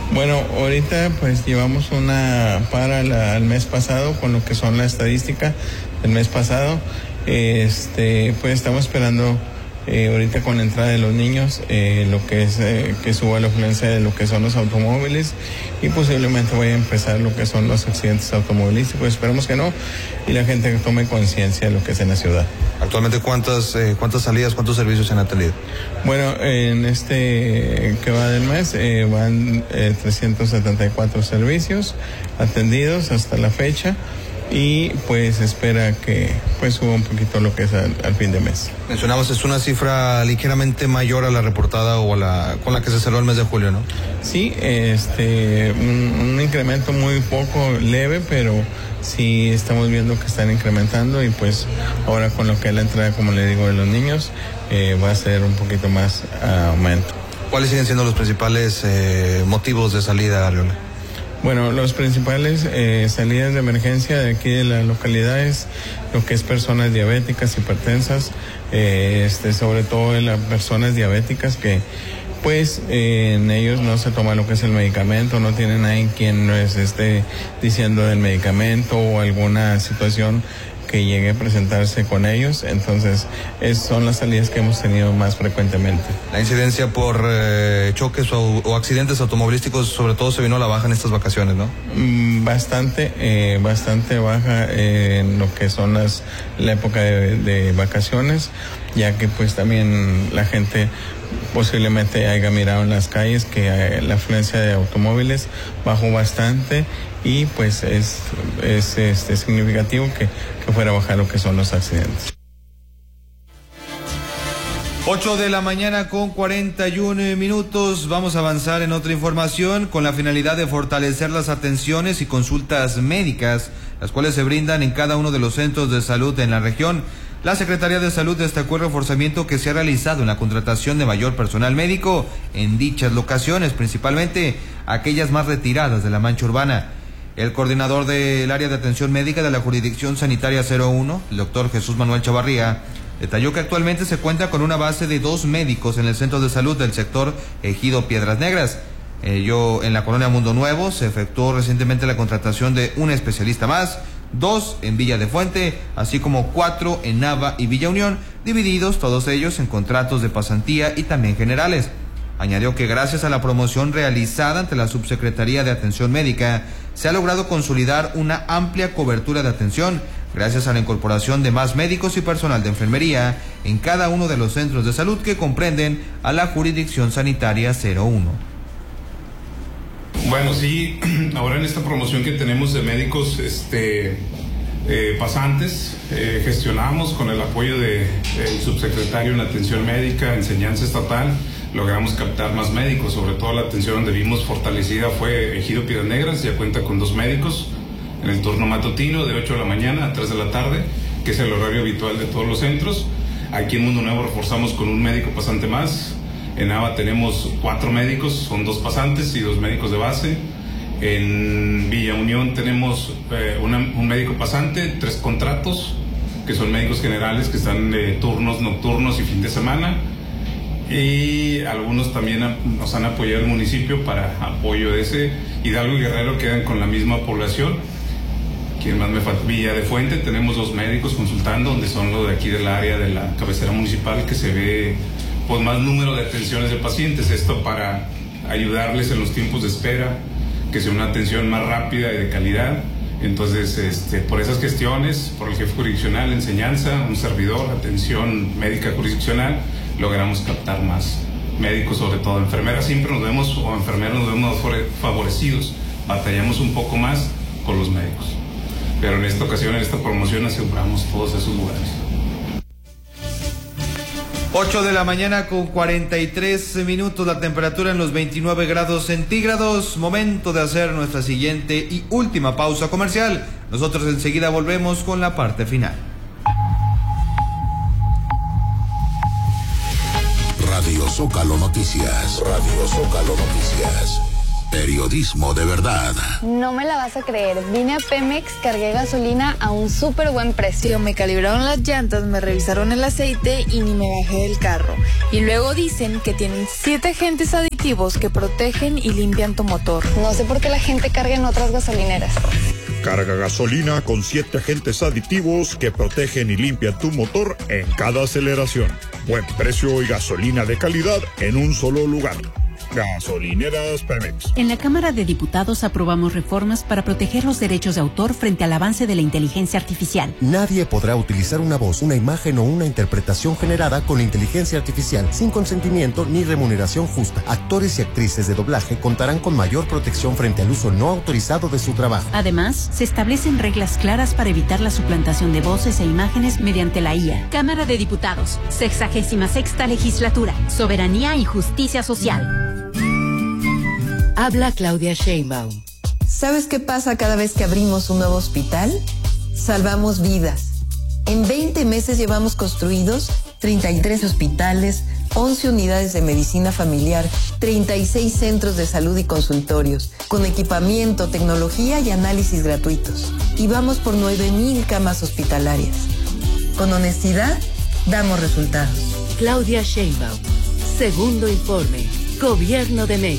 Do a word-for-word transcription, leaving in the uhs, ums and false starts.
Bueno, ahorita pues llevamos una para la, el mes pasado con lo que son la estadística del mes pasado. Este, pues estamos esperando eh, ahorita con la entrada de los niños eh, lo que es eh, que suba la afluencia de lo que son los automóviles y posiblemente vaya a empezar lo que son los accidentes automovilísticos. Esperemos que no, y la gente que tome conciencia de lo que es en la ciudad. Actualmente, ¿cuántas eh, cuántas salidas, cuántos servicios se han atendido? Bueno, en este que va del mes eh, van eh, trescientos setenta y cuatro servicios atendidos hasta la fecha, y pues espera que pues suba un poquito lo que es al, al fin de mes. Mencionamos, es una cifra ligeramente mayor a la reportada o a la con la que se cerró el mes de julio, ¿no? Sí, este un, un incremento muy poco leve, pero sí estamos viendo que están incrementando, y pues ahora con lo que es la entrada, como le digo, de los niños, eh, va a ser un poquito más uh, aumento. ¿Cuáles siguen siendo los principales eh, motivos de salida, Arriola? Bueno, los principales eh, salidas de emergencia de aquí de la localidad es lo que es personas diabéticas, hipertensas, eh, este, sobre todo en las personas diabéticas que pues eh, en ellos no se toma lo que es el medicamento, no tienen nadie quien les esté diciendo del medicamento o alguna situación que llegue a presentarse con ellos. Entonces es, son las salidas que hemos tenido más frecuentemente. La incidencia por eh, choques o, o accidentes automovilísticos sobre todo se vino a la baja en estas vacaciones, ¿no? Mm, bastante, eh, bastante baja eh, en lo que son las la época de, de vacaciones, ya que pues también la gente posiblemente haya mirado en las calles que eh, la afluencia de automóviles bajó bastante, y pues es, es este, significativo que, que fuera a bajar lo que son los accidentes. ocho de la mañana con cuarenta y un minutos. Vamos a avanzar en otra información con la finalidad de fortalecer las atenciones y consultas médicas, las cuales se brindan en cada uno de los centros de salud en la región. La Secretaría de Salud destacó el reforzamiento que se ha realizado en la contratación de mayor personal médico en dichas locaciones, principalmente aquellas más retiradas de la mancha urbana. El coordinador del área de atención médica de la jurisdicción sanitaria cero uno, el doctor Jesús Manuel Chavarría, detalló que actualmente se cuenta con una base de dos médicos en el centro de salud del sector Ejido Piedras Negras. Ello en la colonia Mundo Nuevo. Se efectuó recientemente la contratación de un especialista más, dos en Villa de Fuente, así como cuatro en Nava y Villa Unión, divididos todos ellos en contratos de pasantía y también generales. Añadió que gracias a la promoción realizada ante la Subsecretaría de Atención Médica, se ha logrado consolidar una amplia cobertura de atención, gracias a la incorporación de más médicos y personal de enfermería en cada uno de los centros de salud que comprenden a la jurisdicción sanitaria cero uno. Bueno, sí, ahora en esta promoción que tenemos de médicos este, eh, pasantes, eh, gestionamos con el apoyo del de, subsecretario en Atención Médica, Enseñanza Estatal, logramos captar más médicos. Sobre todo la atención donde vimos fortalecida fue Ejido Piedras Negras, ya cuenta con dos médicos en el turno matutino de ocho de la mañana a tres de la tarde, que es el horario habitual de todos los centros. Aquí en Mundo Nuevo reforzamos con un médico pasante más. En Nava tenemos cuatro médicos, son dos pasantes y dos médicos de base. En Villa Unión tenemos eh, una, un médico pasante, tres contratos, que son médicos generales que están de turnos nocturnos y fin de semana. Y algunos también nos han apoyado el municipio para apoyo de ese. Hidalgo y Guerrero quedan con la misma población. ¿Quién más me falta? Villa de Fuente, tenemos dos médicos consultando, donde son los de aquí del área de la cabecera municipal, que se ve pues más número de atenciones de pacientes. Esto para ayudarles en los tiempos de espera, que sea una atención más rápida y de calidad. Entonces, este, por esas gestiones, por el jefe jurisdiccional, enseñanza, un servidor, atención médica jurisdiccional, logramos captar más médicos, sobre todo enfermeras. Siempre nos vemos, o enfermeros nos vemos favorecidos, batallamos un poco más con los médicos. Pero en esta ocasión, en esta promoción, aseguramos todos esos lugares. ocho de la mañana con cuarenta y tres minutos, la temperatura en los veintinueve grados centígrados. Momento de hacer nuestra siguiente y última pausa comercial. Nosotros enseguida volvemos con la parte final. Radio Zócalo Noticias. Radio Zócalo Noticias. periodismo de verdad. No me la vas a creer. Vine a Pemex, cargué gasolina a un súper buen precio. Me calibraron las llantas, me revisaron el aceite y ni me bajé del carro. Y luego dicen que tienen siete agentes aditivos que protegen y limpian tu motor. No sé por qué la gente carga en otras gasolineras. Carga gasolina con siete agentes aditivos que protegen y limpian tu motor en cada aceleración. Buen precio y gasolina de calidad en un solo lugar. Gasolineras Pemex. En la Cámara de Diputados aprobamos reformas para proteger los derechos de autor frente al avance de la inteligencia artificial. Nadie podrá utilizar una voz, una imagen o una interpretación generada con inteligencia artificial sin consentimiento ni remuneración justa. Actores y actrices de doblaje contarán con mayor protección frente al uso no autorizado de su trabajo. Además, se establecen reglas claras para evitar la suplantación de voces e imágenes mediante la I A. Cámara de Diputados, sexagésima sexta legislatura, soberanía y justicia social. Habla Claudia Sheinbaum. ¿Sabes qué pasa cada vez que abrimos un nuevo hospital? Salvamos vidas. En veinte meses llevamos construidos treinta y tres hospitales, once unidades de medicina familiar, treinta y seis centros de salud y consultorios, con equipamiento, tecnología y análisis gratuitos. Y vamos por nueve mil camas hospitalarias. Con honestidad, damos resultados. Claudia Sheinbaum. Segundo informe. Gobierno de México.